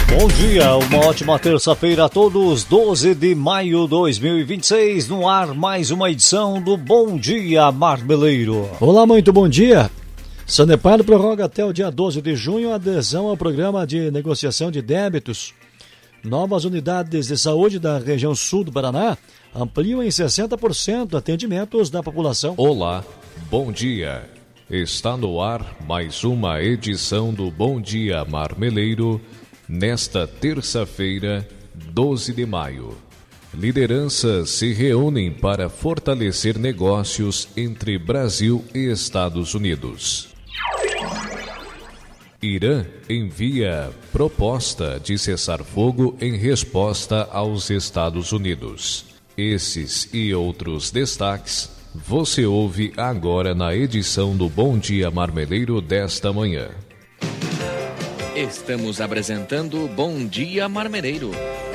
Bom dia, uma ótima terça-feira a todos, 12 de maio de 2026, no ar mais uma edição do Bom Dia Marmeleiro. Olá, muito bom dia. Sanepar prorroga até o dia 12 de junho a adesão ao programa de negociação de débitos. Novas unidades de saúde da região sul do Paraná ampliam em 60% atendimentos da população. Olá, bom dia. Está no ar mais uma edição do Bom Dia Marmeleiro, nesta terça-feira, 12 de maio. Lideranças se reúnem para fortalecer negócios entre Brasil e Estados Unidos. Irã envia proposta de cessar fogo em resposta aos Estados Unidos. Esses e outros destaques você ouve agora na edição do Bom Dia Marmeleiro desta manhã. Estamos apresentando Bom Dia Marmeleiro.